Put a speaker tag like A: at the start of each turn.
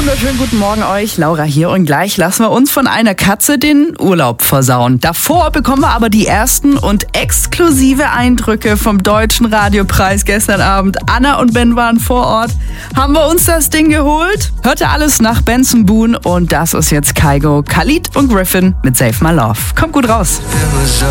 A: Wunderschönen guten Morgen euch, Laura hier, und gleich lassen wir uns von einer Katze den Urlaub versauen. Davor bekommen wir aber die ersten und exklusive Eindrücke vom Deutschen Radiopreis gestern Abend. Anna und Ben waren vor Ort. Haben wir uns das Ding geholt? Hörte alles nach Benson Boone und das ist jetzt Kygo, Khalid und Griffin mit Save My Love. Kommt gut raus.